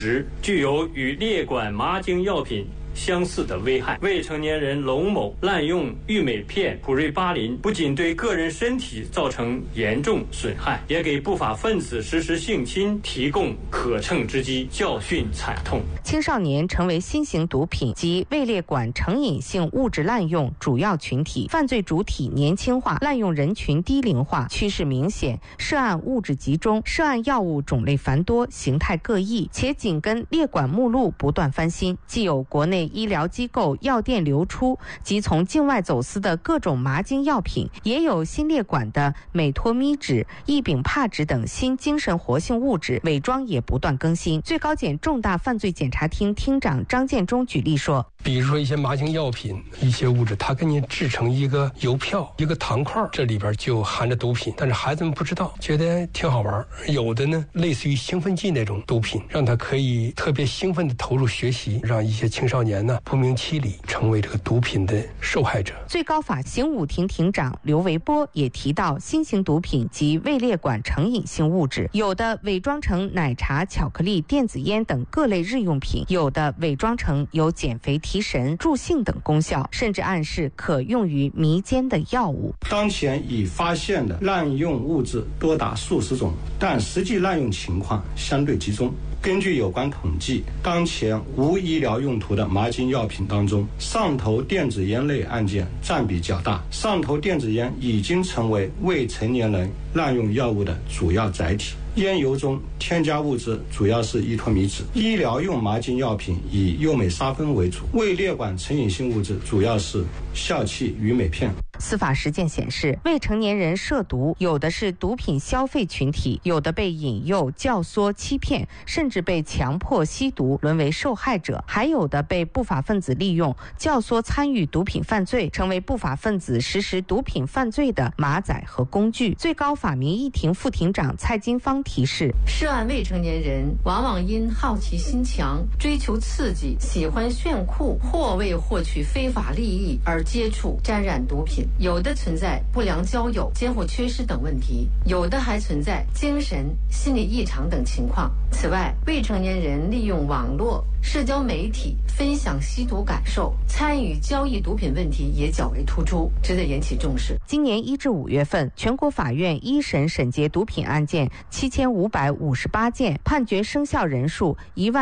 具有与列管麻精药品相似的危害。未成年人龙某滥用郁美片、普瑞巴林，不仅对个人身体造成严重损害，也给不法分子实施性侵提供可乘之机，教训惨痛。 青少年成为新型毒品及位列管成瘾性物质滥用主要群体，犯罪主体年轻化，滥用人群低龄化，趋势明显，涉案物质集中，涉案药物种类繁多，形态各异，且紧跟列管目录不断翻新，既有国内医疗机构药店流出及从境外走私的各种麻精药品，也有新列管的美托咪酯、异丙帕酯等新精神活性物质，伪装也不断更新。最高检重大犯罪检察厅厅长张建忠举例说， 比如说一些麻精药品，一些物质它给你制成一个邮票、一个糖块，这里边就含着毒品，但是孩子们不知道，觉得挺好玩。有的呢类似于兴奋剂那种毒品，让他可以特别兴奋地投入学习，让一些青少年呢不明其里成为这个毒品的受害者。 最高法刑五庭庭长刘维波也提到，新型毒品及未列管成瘾性物质，有的伪装成奶茶、巧克力、电子烟等各类日用品，有的伪装成有减肥、提神、助兴等功效，甚至暗示可用于迷奸的药物。 当前已发现的滥用物质多达数十种，但实际滥用情况相对集中。根据有关统计，当前无医疗用途的麻精药品当中，上头电子烟类案件占比较大。上头电子烟已经成为未成年人滥用药物的主要载体。烟油中添加物质主要是依托咪酯，医疗用麻精药品以右美沙芬为主，未列管成瘾性物质主要是笑气与美片。 司法实践显示，未成年人涉毒，有的是毒品消费群体，有的被引诱、教唆、欺骗，甚至被强迫吸毒，沦为受害者；还有的被不法分子利用、教唆参与毒品犯罪，成为不法分子实施毒品犯罪的马仔和工具。最高法民意庭副庭长蔡金芳提示， 涉案未成年人往往因好奇心强、追求刺激、喜欢炫酷，或为获取非法利益而接触沾染毒品，有的存在不良交友、监护缺失等问题，有的还存在精神、心理异常等情况。此外，未成年人利用网络、社交媒体分享吸毒感受，参与交易毒品问题也较为突出，值得引起重视。 今年1至5月份，全国法院一审审结毒品案件7558件，判决生效人数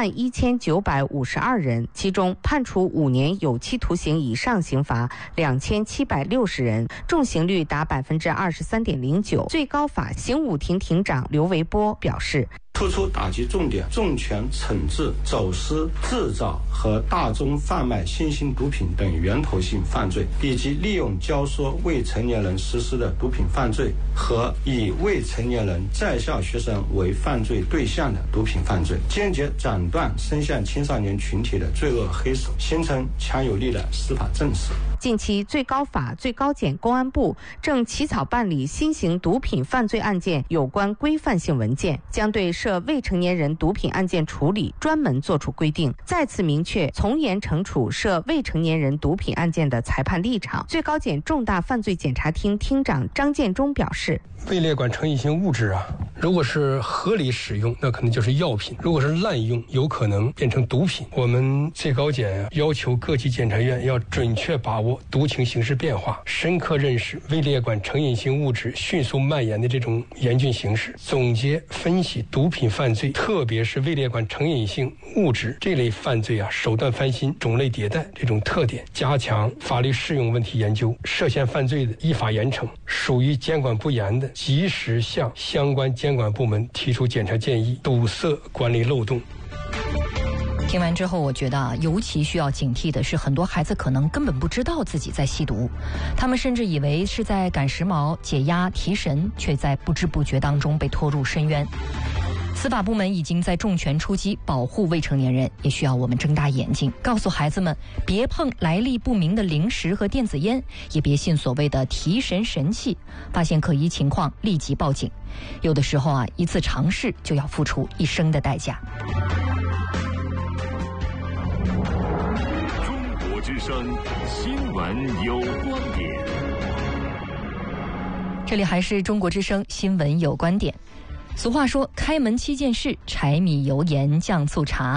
11952人，其中判处5年有期徒刑以上刑罚2760人，重刑率达23.09%。最高法刑五庭庭长刘维波表示， 突出打击重点，重拳惩治走私、制造和大宗贩卖新型毒品等源头性犯罪，以及利用教唆未成年人实施的毒品犯罪和以未成年人在校学生为犯罪对象的毒品犯罪，坚决斩断伸向青少年群体的罪恶黑手，形成强有力的司法正视。 近期，最高法、最高检、公安部正起草办理新型毒品犯罪案件有关规范性文件，将对涉未成年人毒品案件处理专门作出规定，再次明确从严惩处涉未成年人毒品案件的裁判立场。最高检重大犯罪检察厅厅长张建忠表示， 未列管成瘾性物质啊，如果是合理使用，那可能就是药品；如果是滥用，有可能变成毒品。我们最高检要求各级检察院要准确把握毒情形势变化，深刻认识未列管成瘾性物质迅速蔓延的这种严峻形势，总结分析毒品犯罪，特别是未列管成瘾性物质这类犯罪啊，手段翻新、种类迭代这种特点，加强法律适用问题研究，涉嫌犯罪的依法严惩，属于监管不严的，及时向相关监管部门提出检查建议，堵塞管理漏洞。 听完之后，我觉得尤其需要警惕的是，很多孩子可能根本不知道自己在吸毒，他们甚至以为是在赶时髦、解压、提神，却在不知不觉当中被拖入深渊。司法部门已经在重拳出击，保护未成年人，也需要我们睁大眼睛，告诉孩子们别碰来历不明的零食和电子烟，也别信所谓的提神神器，发现可疑情况立即报警。有的时候啊，一次尝试就要付出一生的代价。 中国之声新闻有观点， 这里还是中国之声新闻有观点。俗话说，开门七件事，柴米油盐酱醋茶。